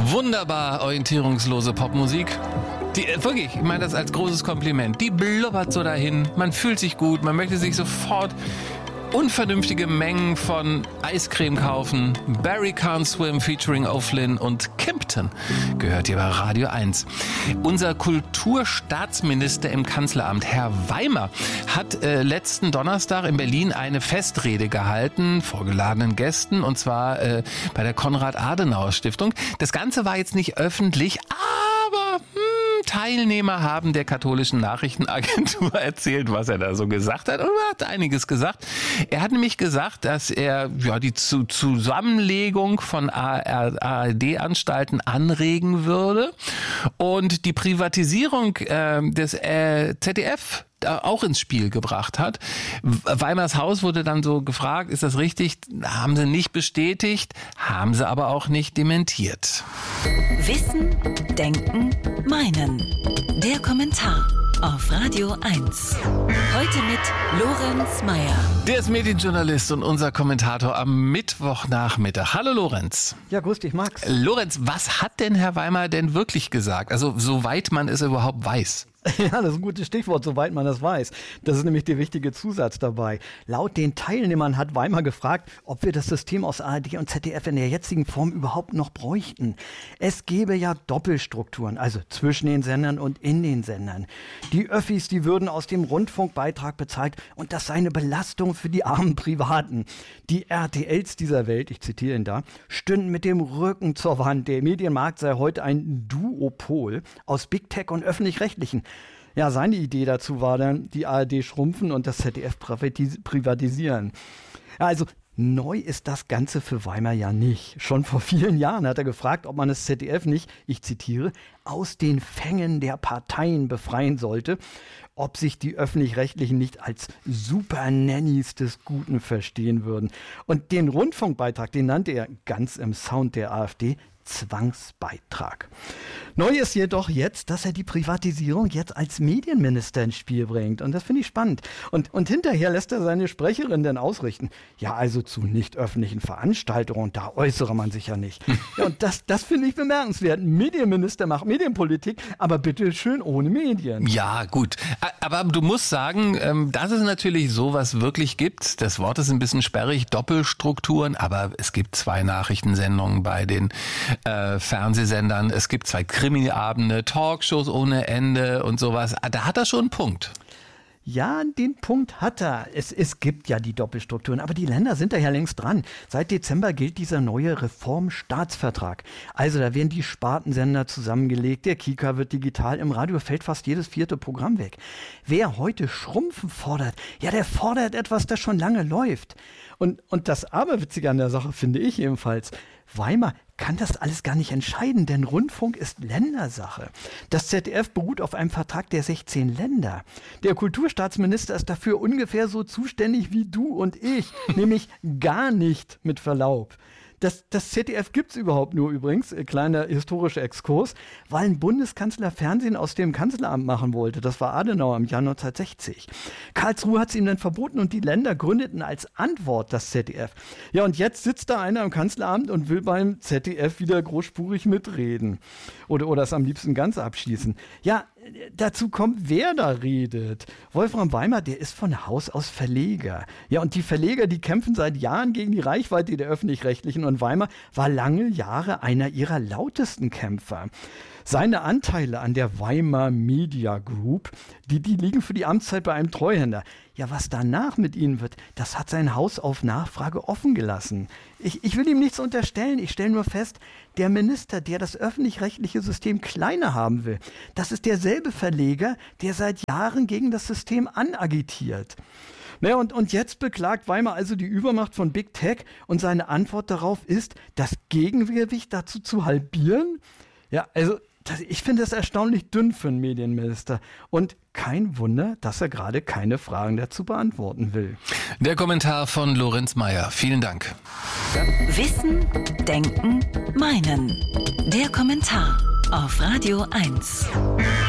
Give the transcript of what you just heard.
Wunderbar orientierungslose Popmusik. Wirklich, ich meine das als großes Kompliment. Die blubbert so dahin, man fühlt sich gut, man möchte sich sofort unvernünftige Mengen von Eiscreme kaufen. Barry Can't Swim featuring O'Flynn und Kimpton gehört hier bei Radio 1. Unser Kulturstaatsminister im Kanzleramt, Herr Weimer, hat letzten Donnerstag in Berlin eine Festrede gehalten, vor geladenen Gästen, und zwar bei der Konrad-Adenauer-Stiftung. Das Ganze war jetzt nicht öffentlich, aber Teilnehmer haben der katholischen Nachrichtenagentur erzählt, was er da so gesagt hat, und er hat einiges gesagt. Er hat nämlich gesagt, dass er die Zusammenlegung von ARD-Anstalten anregen würde und die Privatisierung des ZDF auch ins Spiel gebracht hat. Weimars Haus wurde dann so gefragt, ist das richtig? Haben sie nicht bestätigt, haben sie aber auch nicht dementiert. Wissen, Denken, Meinen. Der Kommentar auf Radio 1. Heute mit Lorenz Meyer. Der ist Medienjournalist und unser Kommentator am Mittwochnachmittag. Hallo Lorenz. Ja, grüß dich, Max. Lorenz, was hat denn Herr Weimer denn wirklich gesagt? Also soweit man es überhaupt weiß. Ja, das ist ein gutes Stichwort, soweit man das weiß. Das ist nämlich der wichtige Zusatz dabei. Laut den Teilnehmern hat Weimer gefragt, ob wir das System aus ARD und ZDF in der jetzigen Form überhaupt noch bräuchten. Es gäbe ja Doppelstrukturen, also zwischen den Sendern und in den Sendern. Die Öffis, die würden aus dem Rundfunkbeitrag bezahlt und das sei eine Belastung für die armen Privaten. Die RTLs dieser Welt, ich zitiere ihn da, stünden mit dem Rücken zur Wand. Der Medienmarkt sei heute ein Duopol aus Big Tech und Öffentlich-Rechtlichen. Ja, seine Idee dazu war dann, die ARD schrumpfen und das ZDF privatisieren. Ja, also neu ist das Ganze für Weimer ja nicht. Schon vor vielen Jahren hat er gefragt, ob man das ZDF nicht, ich zitiere, aus den Fängen der Parteien befreien sollte, ob sich die Öffentlich-Rechtlichen nicht als Super-Nannies des Guten verstehen würden. Und den Rundfunkbeitrag, den nannte er ganz im Sound der AfD Zwangsbeitrag. Neu ist jedoch jetzt, dass er die Privatisierung jetzt als Medienminister ins Spiel bringt. Und das finde ich spannend. Und hinterher lässt er seine Sprecherin dann ausrichten. Ja, also zu nicht öffentlichen Veranstaltungen, da äußere man sich ja nicht. Ja, und das finde ich bemerkenswert. Ein Medienminister macht Medienpolitik, aber bitte schön ohne Medien. Ja, gut. Aber du musst sagen, dass es natürlich sowas wirklich gibt. Das Wort ist ein bisschen sperrig, Doppelstrukturen, aber es gibt 2 Nachrichtensendungen bei den Fernsehsendern. Es gibt 2 Krimi-Abende, Talkshows ohne Ende und sowas. Da hat er schon einen Punkt. Ja, den Punkt hat er. Es gibt ja die Doppelstrukturen, aber die Länder sind da ja längst dran. Seit Dezember gilt dieser neue Reformstaatsvertrag. Also da werden die Spartensender zusammengelegt, der Kika wird digital, im Radio fällt fast jedes 4. Programm weg. Wer heute Schrumpfen fordert, ja, der fordert etwas, das schon lange läuft. Und das Aberwitzige an der Sache finde ich jedenfalls, Weimer kann das alles gar nicht entscheiden, denn Rundfunk ist Ländersache. Das ZDF beruht auf einem Vertrag der 16 Länder. Der Kulturstaatsminister ist dafür ungefähr so zuständig wie du und ich, nämlich gar nicht, mit Verlaub. Das ZDF gibt's überhaupt nur übrigens, kleiner historischer Exkurs, weil ein Bundeskanzler Fernsehen aus dem Kanzleramt machen wollte. Das war Adenauer im Jahr 1960. Karlsruhe hat es ihm dann verboten und die Länder gründeten als Antwort das ZDF. Ja, und jetzt sitzt da einer im Kanzleramt und will beim ZDF wieder großspurig mitreden. Oder es am liebsten ganz abschließen. Ja, dazu kommt, wer da redet. Wolfram Weimer, der ist von Haus aus Verleger. Ja, und die Verleger, die kämpfen seit Jahren gegen die Reichweite der Öffentlich-Rechtlichen und Weimer war lange Jahre einer ihrer lautesten Kämpfer. Seine Anteile an der Weimar Media Group, die liegen für die Amtszeit bei einem Treuhänder. Ja, was danach mit ihnen wird, das hat sein Haus auf Nachfrage offen gelassen. Ich will ihm nichts unterstellen, ich stelle nur fest, der Minister, der das öffentlich-rechtliche System kleiner haben will, das ist derselbe Verleger, der seit Jahren gegen das System anagitiert. Naja, und jetzt beklagt Weimer also die Übermacht von Big Tech und seine Antwort darauf ist, das Gegengewicht dazu zu halbieren? Ja, also ich finde das erstaunlich dünn für einen Medienminister. Und kein Wunder, dass er gerade keine Fragen dazu beantworten will. Der Kommentar von Lorenz Meyer. Vielen Dank. Wissen, Denken, Meinen. Der Kommentar auf Radio 1.